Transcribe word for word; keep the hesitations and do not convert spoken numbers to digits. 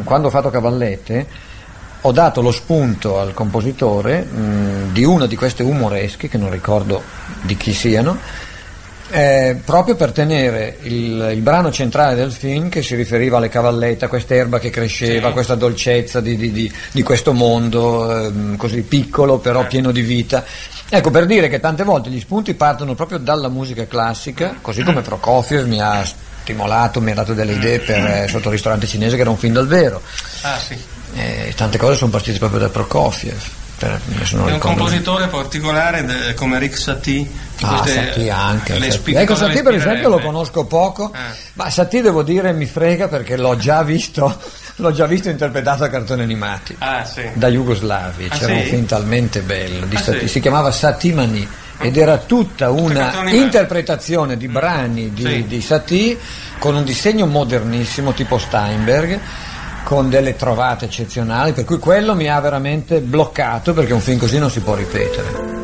quando ho fatto Cavallette ho dato lo spunto al compositore mh, di una di queste umoresche, che non ricordo di chi siano, eh, proprio per tenere il, il brano centrale del film, che si riferiva alle cavallette, a quest'erba che cresceva, sì. questa dolcezza di, di, di, di questo mondo eh, così piccolo però eh. pieno di vita. Ecco, per dire che tante volte gli spunti partono proprio dalla musica classica, così come Prokofiev mi ha stimolato, mi ha dato delle idee per eh, Sotto il ristorante cinese, che era un film dal vero. Ah, sì. Eh, tante cose sono partite proprio da Prokofiev. Per, è un compositore particolare de, come Rick Satie. Ah, Satie anche. Le Satie. Ecco, Satie per esempio lo conosco poco, eh. ma Satie devo dire mi frega perché l'ho già visto, l'ho già visto interpretato a cartoni animati ah, sì. da Jugoslavi. Ah, c'era sì? un film talmente bello di ah, Satie, sì? si chiamava Satimani ed era tutta una interpretazione di brani di, sì. di Satie con un disegno modernissimo tipo Steinberg, con delle trovate eccezionali, per cui quello mi ha veramente bloccato, perché un film così non si può ripetere.